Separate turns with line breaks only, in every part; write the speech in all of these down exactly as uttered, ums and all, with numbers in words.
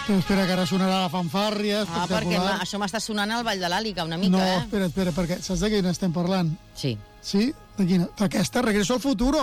Però espera, que ara sonarà la fanfàrria,
Ah,
espectacular.
perquè ma- això m'està sonant al Vall de l'Àliga una mica,
no,
eh?
espera, espera, perquè saps de quina estem parlant?
Sí.
Sí? De quina? D'aquesta, Regreso al Futuro.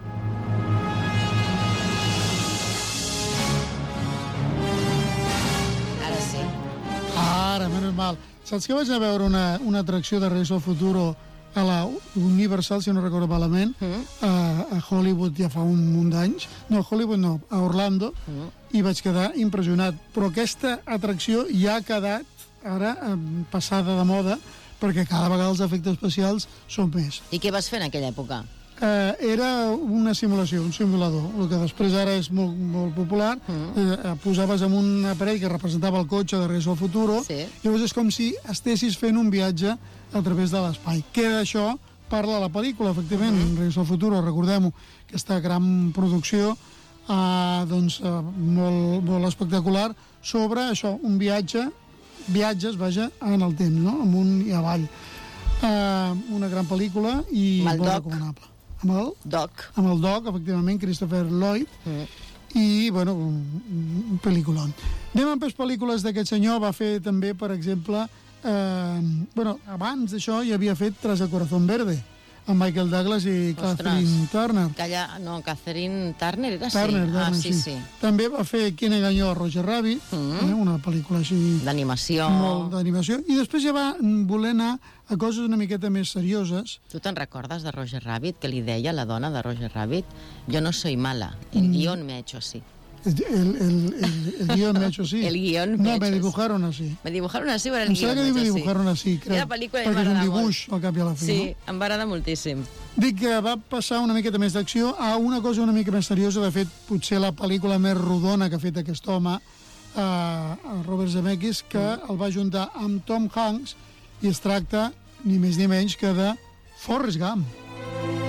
Ara sí.
Ara, menys mal. Saps que vaig anar a veure una, una atracció de Regreso al Futuro a la Universal, si no recordo malament,
Mm.
a, a Hollywood ja fa un munt d'anys. No, a Hollywood no, a Orlando,
Mm.
i vaig quedar impressionat. Però aquesta atracció ja ha quedat ara eh, passada de moda, perquè cada vegada els efectes especials són més.
I què vas fer en aquella època?
Eh, era una simulació, un simulador, el que després ara és molt, molt popular.
Mm.
Eh, posaves en un aparell que representava el cotxe de Regreso al Futuro,
Sí.
i llavors és com si estessis fent un viatge a través de l'espai. Que d'això parla la pel·lícula, efectivament, mm -hmm. Regreso al Futuro, recordem-ho, aquesta gran producció eh, doncs, eh, molt, molt espectacular sobre això, un viatge, viatges, vaja, en el temps, no? Amunt i avall. Eh, una gran pel·lícula i
Amb el
molt
Doc.
recomanable. Amb el,
Doc.
amb el Doc, efectivament, Christopher Lloyd,
Mm.
i, bueno, un, un pel·lículon. Anem amb les pel·lícules d'aquest senyor. Va fer també, per exemple, eh, bueno, abans d'això ja havia fet Tras el Corazón Verde, amb Michael Douglas i
Ostres.
Kathleen Turner.
Calla, no, Catherine Turner era sí.
Turner,
ah,
Turner,
sí, sí.
També va fer Quien engañó a Roger Rabbit,
Mm.
eh, una pel·lícula així
D'animació.
molt d'animació, i després ja va voler anar a coses una miqueta més serioses.
Tu te'n recordes de Roger Rabbit, que li deia la dona de Roger Rabbit? Jo no soy mala, el guión me ha hecho así.
El, el, el, el, el guión me ha hecho así.
El guión me ha
No, me
hecho
dibujaron así.
Me dibujaron así, o era el
Em
guión
sembla que
me
diu
ha
me
hecho así?
dibujaron así, crec.
Aquella pel·lícula ja
perquè és un
m'agradava
dibuix, al cap i a la fi,
Sí,
no?
em va agradar moltíssim.
Dic que va passar una miqueta més d'acció a una cosa una mica més seriosa. De fet, potser la pel·lícula més rodona que ha fet aquest home, eh, Robert Zemeckis, que el va juntar amb Tom Hanks, i es tracta ni més ni menys que de Forrest Gump.